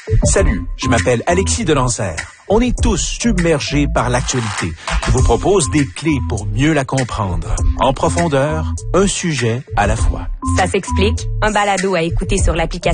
Salut, je m'appelle Alexis Delancer. On est tous submergés par l'actualité. Je vous propose des clés pour mieux la comprendre. En profondeur, un sujet à la fois. Ça s'explique, un balado à écouter sur l'application